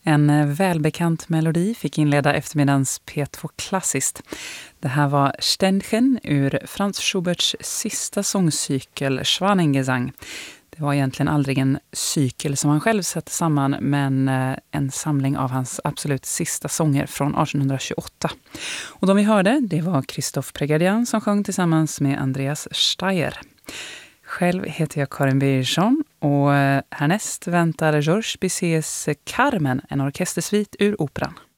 En välbekant melodi fick inleda eftermiddagens P2 Klassiskt. Det här var Ständchen ur Franz Schuberts sista sångcykel Schwanengesang. Det var egentligen aldrig en cykel som han själv satte samman, men en samling av hans absolut sista sånger från 1828. Och de vi hörde, det var Christophe Prégardien som sjöng tillsammans med Andreas Steyer. Själv heter jag Karin Birgersson och härnäst väntar Georges Bizets Carmen, en orkestersvit ur operan.